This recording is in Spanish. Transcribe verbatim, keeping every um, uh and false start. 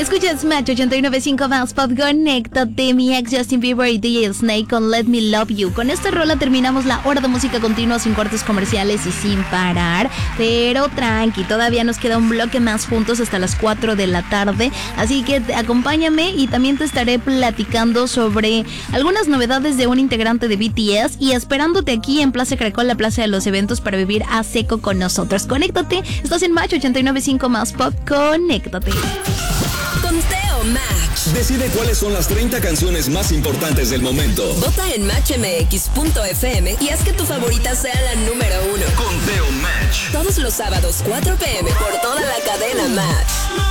Escuchas Match ochenta y nueve punto cinco más Pop. Conéctate, mi ex Justin Bieber y D J Snake con Let Me Love You. Con esta rola terminamos la hora de música continua sin cortes comerciales y sin parar. Pero tranqui, todavía nos queda un bloque más juntos hasta las cuatro de la tarde. Así que acompáñame y también te estaré platicando sobre algunas novedades de un integrante de B T S y esperándote aquí en Plaza Caracol, la plaza de los eventos, para vivir a seco con nosotros. Conéctate, estás en Match ochenta y nueve punto cinco más Pop. Conéctate. Conteo Match. Decide cuáles son las treinta canciones más importantes del momento. Vota en match m x punto f m y haz que tu favorita sea la número uno. Conteo Match. Todos los sábados, cuatro p m por toda la cadena Match.